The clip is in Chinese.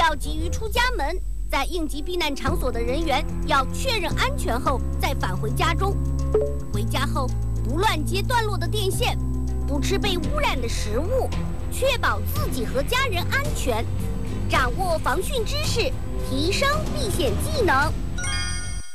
要急于出家门，在应急避难场所的人员要确认安全后再返回家中。回家后不乱接断落的电线，不吃被污染的食物，确保自己和家人安全，掌握防汛知识，提升避险技能。